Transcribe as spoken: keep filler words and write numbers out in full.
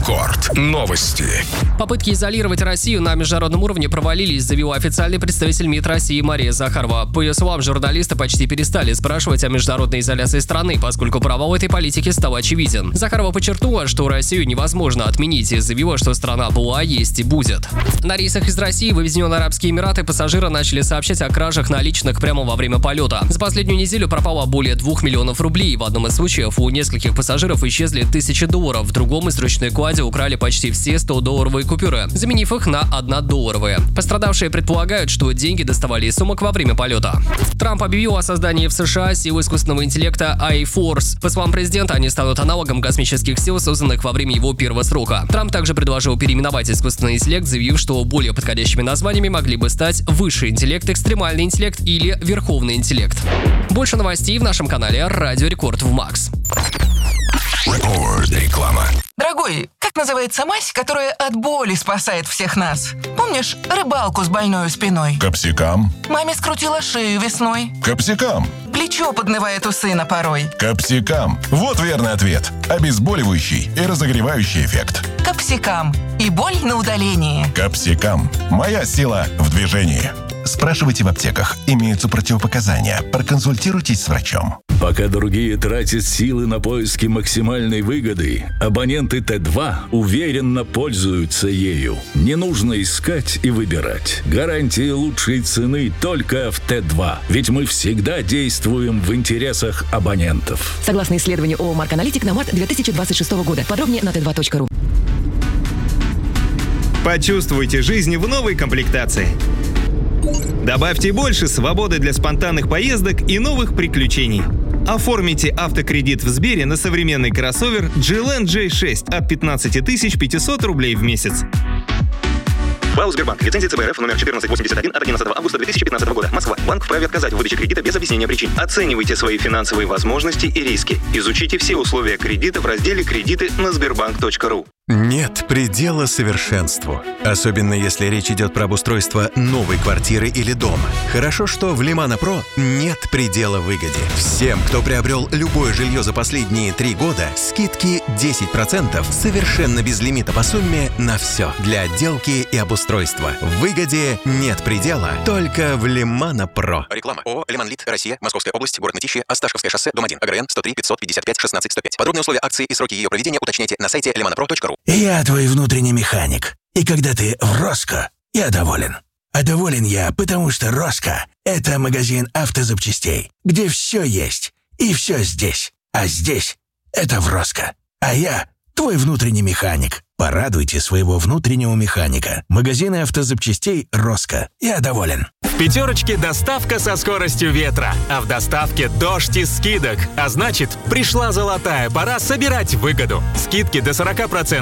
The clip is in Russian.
Рекорд. Новости. Попытки изолировать Россию на международном уровне провалились, заявил официальный представитель МИД России Мария Захарова. По ее словам, журналисты почти перестали спрашивать о международной изоляции страны, поскольку провал этой политики стал очевиден. Захарова подчеркнула, что Россию невозможно отменить, и заявила, что страна была, есть и будет. На рейсах из России в Объединенные Арабские Эмираты пассажиры начали сообщать о кражах наличных прямо во время полета. За последнюю неделю пропало более двух миллионов рублей. В одном из случаев у нескольких пассажиров исчезли тысячи долларов, в другом из ручной клади украли почти все сто-долларовые купюры, заменив их на однодолларовые. Пострадавшие предполагают, что деньги доставали из сумок во время полета. Трамп объявил о создании в США сил искусственного интеллекта эй форс. По словам президента, они станут аналогом космических сил, созданных во время его первого срока. Трамп также предложил переименовать искусственный интеллект, заявив, что более подходящими названиями могли бы стать высший интеллект, экстремальный интеллект или верховный интеллект. Больше новостей в нашем канале Радио Рекорд в Макс. Рекорд. Реклама. Дорогой, как называется мазь, которая от боли спасает всех нас? Помнишь рыбалку с больной спиной? Капсикам. Маме скрутила шею весной. Капсикам. Плечо поднывает у сына порой. Капсикам. Вот верный ответ. Обезболивающий и разогревающий эффект. Капсикам. И боль на удалении. Капсикам. Моя сила в движении. Спрашивайте в аптеках. Имеются противопоказания. Проконсультируйтесь с врачом. Пока другие тратят силы на поиски максимальной выгоды, абоненты Т два уверенно пользуются ею. Не нужно искать и выбирать. Гарантия лучшей цены только в Т два. Ведь мы всегда действуем в интересах абонентов. Согласно исследованию ООО «Марк Аналитик» на март две тысячи двадцать шестого года. Подробнее на тэ два точка ру. Почувствуйте жизнь в новой комплектации. Добавьте больше свободы для спонтанных поездок и новых приключений. Оформите автокредит в Сбере на современный кроссовер джи эл эн джей шесть от пятнадцать тысяч пятьсот рублей в месяц. ПАО «Сбербанк». Лицензия Цэ Бэ Эр Эф номер четырнадцать восемьдесят один от одиннадцатого августа две тысячи пятнадцатого года. Москва. Банк вправе отказать в выдаче кредита без объяснения причин. Оценивайте свои финансовые возможности и риски. Изучите все условия кредита в разделе «Кредиты» на сбербанк точка ру. Нет предела совершенству. Особенно если речь идет про обустройство новой квартиры или дома. Хорошо, что в Лимана Про нет предела выгоде. Всем, кто приобрел любое жилье за последние три года, скидки десять процентов совершенно без лимита по сумме на все. Для отделки и обустройства. В выгоде нет предела, только в Лимана Про. Реклама. ООО «Лиманлит. Россия. Московская область. Город Мытищи. Осташковское шоссе. Дом один. АГРН сто три пятьсот пятьдесят пять шестнадцать сто пять. Подробные условия акции и сроки ее проведения уточняйте на сайте лимана про точка ру. Я твой внутренний механик. И когда ты в Роско, я доволен. А доволен я, потому что Роско – это магазин автозапчастей, где все есть и все здесь. А здесь – это в Роско. А я твой внутренний механик. Порадуйте своего внутреннего механика. Магазины автозапчастей Роско. Я доволен. В пятерочке доставка со скоростью ветра, а в доставке дождь из скидок. А значит, пришла золотая пора собирать выгоду. Скидки до сорок процентов.